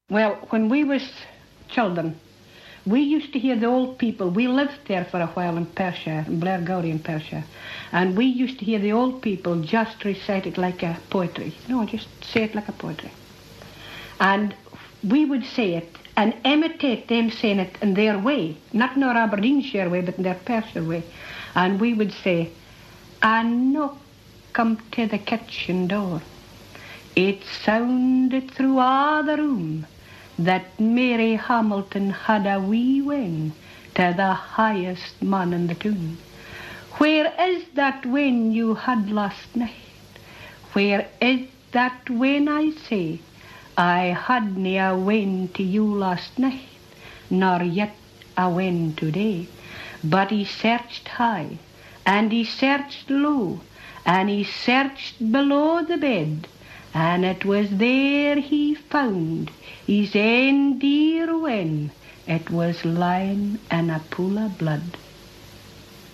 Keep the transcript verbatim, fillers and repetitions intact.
Well, when we was children, we used to hear the old people. We lived there for a while in Perthshire, in Blairgowrie in Perthshire, and we used to hear the old people just recite it like a poetry. No, just say it like a poetry. And we would say it and imitate them saying it in their way, not in our Aberdeenshire way, but in their Perthshire way. And we would say, "A knock come to the kitchen door. It sounded through all the room that Mary Hamilton had a wee win to the highest man in the tune. Where is that win you had last night? Where is that win, I say? I hadna a win to you last night, nor yet a win today." But he searched high, and he searched low, and he searched below the bed, and it was there he found his ain dear win. It was lying in a pool of blood.